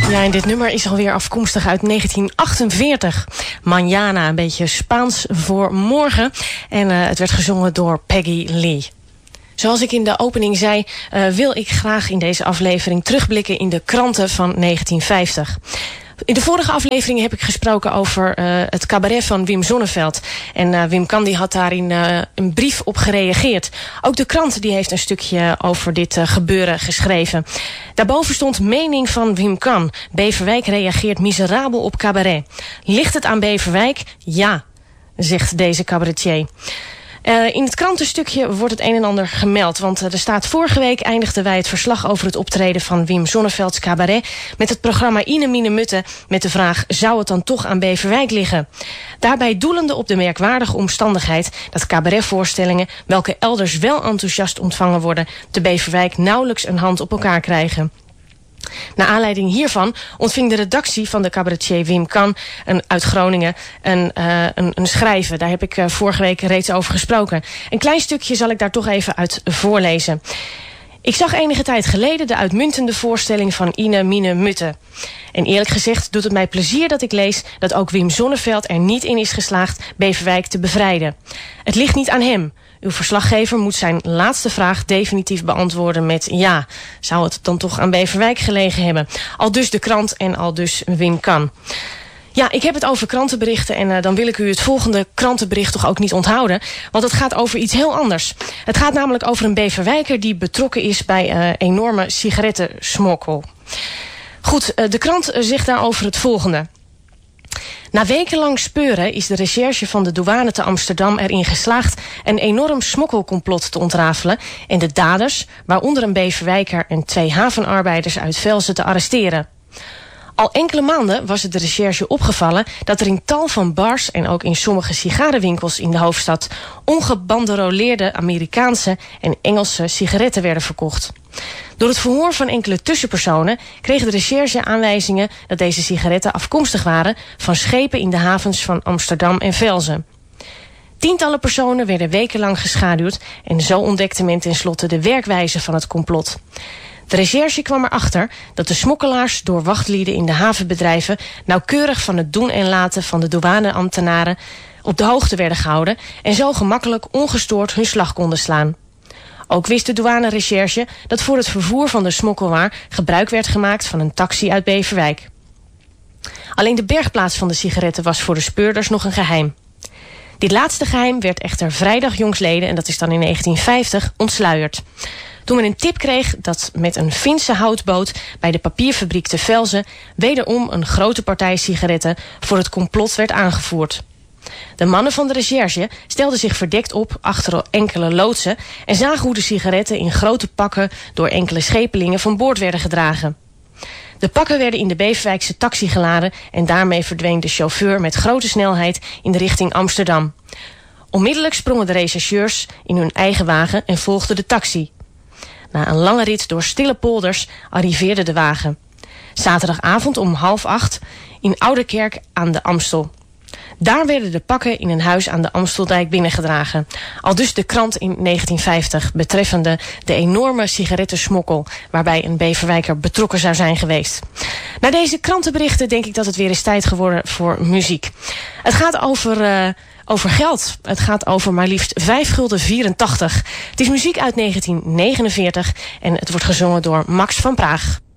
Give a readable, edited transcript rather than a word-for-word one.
Ja, en dit nummer is alweer afkomstig uit 1948. Mañana, een beetje Spaans voor morgen. En het werd gezongen door Peggy Lee. Zoals ik in de opening zei, wil ik graag in deze aflevering terugblikken in de kranten van 1950. In de vorige aflevering heb ik gesproken over het cabaret van Wim Sonneveld. En Wim Kan die had daarin een brief op gereageerd. Ook de krant die heeft een stukje over dit gebeuren geschreven. Daarboven stond mening van Wim Kan. Beverwijk reageert miserabel op cabaret. Ligt het aan Beverwijk? Ja, zegt deze cabaretier. In het krantenstukje wordt het een en ander gemeld. Want er staat: vorige week eindigden wij het verslag over het optreden van Wim Sonnevelds cabaret met het programma Ine Mine Mutte met de vraag: zou het dan toch aan Beverwijk liggen? Daarbij doelende op de merkwaardige omstandigheid dat cabaretvoorstellingen, welke elders wel enthousiast ontvangen worden, te Beverwijk nauwelijks een hand op elkaar krijgen. Naar aanleiding hiervan ontving de redactie van de cabaretier Wim Kan uit Groningen een schrijven. Daar heb ik vorige week reeds over gesproken. Een klein stukje zal ik daar toch even uit voorlezen. Ik zag enige tijd geleden de uitmuntende voorstelling van Ine Mine Mutte. En eerlijk gezegd doet het mij plezier dat ik lees dat ook Wim Sonneveld er niet in is geslaagd Beverwijk te bevrijden. Het ligt niet aan hem. Uw verslaggever moet zijn laatste vraag definitief beantwoorden met ja. Zou het dan toch aan Beverwijk gelegen hebben? Aldus de krant en aldus Wim Kan. Ja, ik heb het over krantenberichten en dan wil ik u het volgende krantenbericht toch ook niet onthouden. Want het gaat over iets heel anders. Het gaat namelijk over een Beverwijker die betrokken is bij enorme sigarettensmokkel. Goed, de krant zegt daarover het volgende. Na wekenlang speuren is de recherche van de douane te Amsterdam erin geslaagd een enorm smokkelcomplot te ontrafelen en de daders, waaronder een Beverwijker en 2 havenarbeiders uit Velzen, te arresteren. Al enkele maanden was het de recherche opgevallen dat er in tal van bars en ook in sommige sigarenwinkels in de hoofdstad ongebanderoleerde Amerikaanse en Engelse sigaretten werden verkocht. Door het verhoor van enkele tussenpersonen kreeg de recherche aanwijzingen dat deze sigaretten afkomstig waren van schepen in de havens van Amsterdam en Velzen. Tientallen personen werden wekenlang geschaduwd en zo ontdekte men tenslotte de werkwijze van het complot. De recherche kwam erachter dat de smokkelaars door wachtlieden in de havenbedrijven nauwkeurig van het doen en laten van de douaneambtenaren op de hoogte werden gehouden en zo gemakkelijk ongestoord hun slag konden slaan. Ook wist de douanerecherche dat voor het vervoer van de smokkelwaar gebruik werd gemaakt van een taxi uit Beverwijk. Alleen de bergplaats van de sigaretten was voor de speurders nog een geheim. Dit laatste geheim werd echter vrijdag jongstleden, en dat is dan in 1950, ontsluierd. Toen men een tip kreeg dat met een Finse houtboot bij de papierfabriek te Velzen wederom een grote partij sigaretten voor het complot werd aangevoerd. De mannen van de recherche stelden zich verdekt op achter enkele loodsen en zagen hoe de sigaretten in grote pakken door enkele schepelingen van boord werden gedragen. De pakken werden in de Beverwijkse taxi geladen en daarmee verdween de chauffeur met grote snelheid in de richting Amsterdam. Onmiddellijk sprongen de rechercheurs in hun eigen wagen en volgden de taxi. Na een lange rit door stille polders arriveerde de wagen. Zaterdagavond om 7:30 in Ouderkerk aan de Amstel. Daar werden de pakken in een huis aan de Amsteldijk binnengedragen. Aldus de krant in 1950 betreffende de enorme sigarettensmokkel waarbij een Beverwijker betrokken zou zijn geweest. Na deze krantenberichten denk ik dat het weer eens tijd geworden voor muziek. Het gaat over geld. Het gaat over maar liefst 5,84 gulden. Het is muziek uit 1949 en het wordt gezongen door Max van Praag.